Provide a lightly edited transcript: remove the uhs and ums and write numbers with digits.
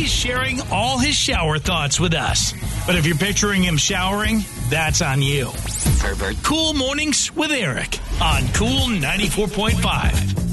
he's sharing all his shower thoughts with us. But if you're picturing him showering, that's on you. Pervert. Cool Mornings with Eric on Cool 94.5.